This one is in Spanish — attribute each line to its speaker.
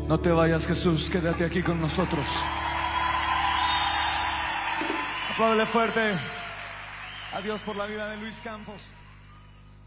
Speaker 1: No te vayas, Jesús, quédate aquí con nosotros. Apláudele fuerte a Dios por la vida de Luis Campos.